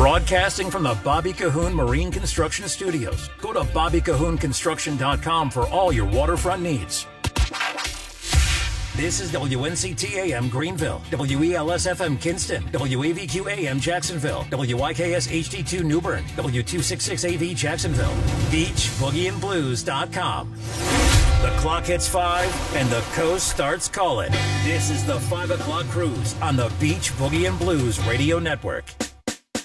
Broadcasting from the Bobby Cahoon Marine Construction Studios. Go to BobbyCahoonConstruction.com for all your waterfront needs. This is WNCT-AM Greenville, WELS-FM Kinston, WAVQ-AM Jacksonville, WIKS HD2 Newbern, W266AV Jacksonville, BeachBoogieandBlues.com. The clock hits 5 and the coast starts calling. This is the 5 o'clock cruise on the Beach Boogie and Blues Radio Network.